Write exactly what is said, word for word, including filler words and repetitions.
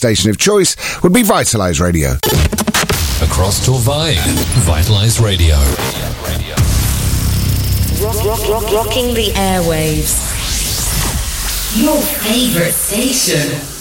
station of choice would be Vitalise Radio. Across Torvine, Vitalise Radio. Rock, rock, rock, rocking the airwaves. Your favourite station.